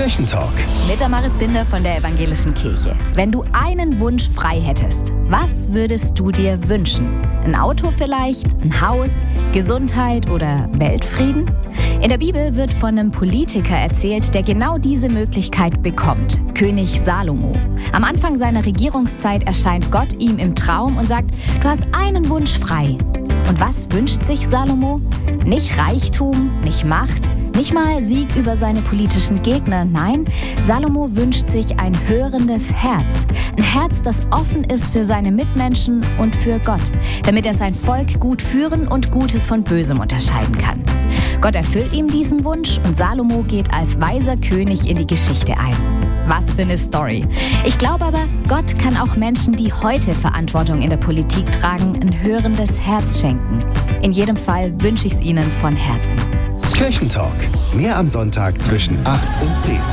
Kirchentalk. Mit Damaris Binder von der Evangelischen Kirche. Wenn du einen Wunsch frei hättest, was würdest du dir wünschen? Ein Auto vielleicht? Ein Haus? Gesundheit oder Weltfrieden? In der Bibel wird von einem Politiker erzählt, der genau diese Möglichkeit bekommt. König Salomo. Am Anfang seiner Regierungszeit erscheint Gott ihm im Traum und sagt, du hast einen Wunsch frei. Und was wünscht sich Salomo? Nicht Reichtum, nicht Macht, nicht mal Sieg über seine politischen Gegner. Nein, Salomo wünscht sich ein hörendes Herz. Ein Herz, das offen ist für seine Mitmenschen und für Gott, damit er sein Volk gut führen und Gutes von Bösem unterscheiden kann. Gott erfüllt ihm diesen Wunsch und Salomo geht als weiser König in die Geschichte ein. Was für eine Story. Ich glaube aber, Gott kann auch Menschen, die heute Verantwortung in der Politik tragen, ein hörendes Herz schenken. In jedem Fall wünsche ich es ihnen von Herzen. Kirchentalk. Mehr am Sonntag zwischen 8 und 10.